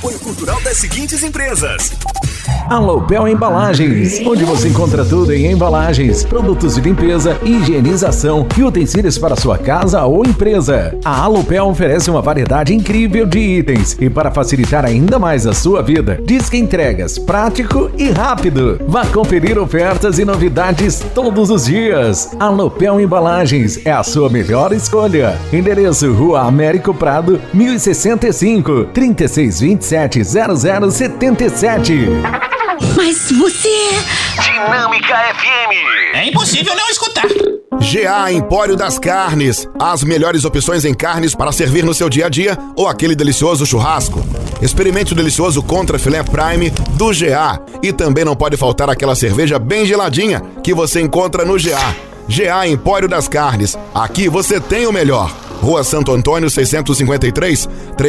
apoio cultural das seguintes empresas: Alopel Embalagens, onde você encontra tudo em embalagens, produtos de limpeza, higienização e utensílios para sua casa ou empresa. A Alopel oferece uma variedade incrível de itens e, para facilitar ainda mais a sua vida, Disque Entregas prático e rápido. Vá conferir ofertas e novidades todos os dias. Alopel Embalagens é a sua melhor escolha. Endereço: Rua Américo Prado, 1065, 3627-0077. Mas você... Dinâmica FM. É impossível não escutar. GA Empório das Carnes. As melhores opções em carnes para servir no seu dia a dia ou aquele delicioso churrasco. Experimente o delicioso Contra Filé Prime do GA. E também não pode faltar aquela cerveja bem geladinha que você encontra no GA. GA Empório das Carnes. Aqui você tem o melhor. Rua Santo Antônio, 653,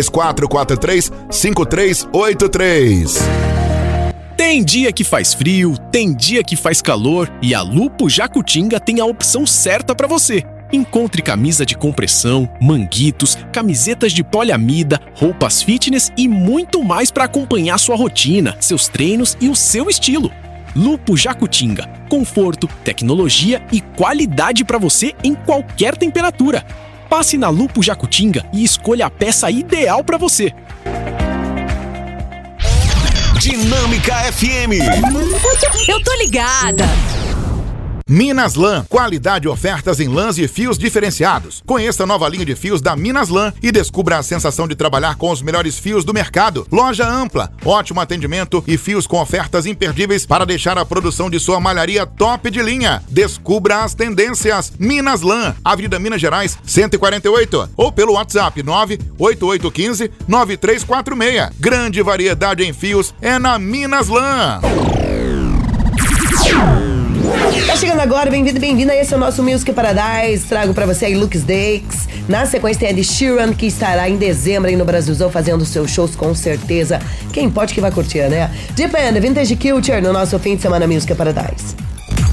3443-5383. Tem dia que faz frio, tem dia que faz calor e a Lupo Jacutinga tem a opção certa para você. Encontre camisa de compressão, manguitos, camisetas de poliamida, roupas fitness e muito mais para acompanhar sua rotina, seus treinos e o seu estilo. Lupo Jacutinga. Conforto, tecnologia e qualidade para você em qualquer temperatura. Passe na Lupo Jacutinga e escolha a peça ideal para você. Dinâmica FM. Eu tô ligada. Minas Lã, qualidade e ofertas em lãs e fios diferenciados. Conheça a nova linha de fios da Minas Lã e descubra a sensação de trabalhar com os melhores fios do mercado. Loja ampla, ótimo atendimento e fios com ofertas imperdíveis para deixar a produção de sua malharia top de linha. Descubra as tendências. Minas Lã, Avenida Minas Gerais, 148, ou pelo WhatsApp 98815-9346. Grande variedade em fios é na Minas Lã. Tá chegando agora, bem-vindo, bem-vinda. Esse é o nosso Music Paradise. Trago pra você aí Lucas Dakes. Na sequência tem a Ed Sheeran, que estará em dezembro aí no Brasilzão fazendo seus shows com certeza. Quem pode que vai curtir, né? Deep End, Vintage Culture no nosso fim de semana Music Paradise.